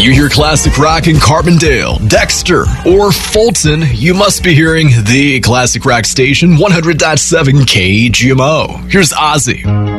You hear classic rock in Carbondale, Dexter, or Fulton, you must be hearing the classic rock station 100.7 KGMO. Here's Ozzy.